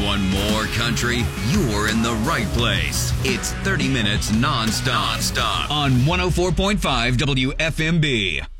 Want more country? You're in the right place. It's 30 minutes nonstop on 104.5 WFMB.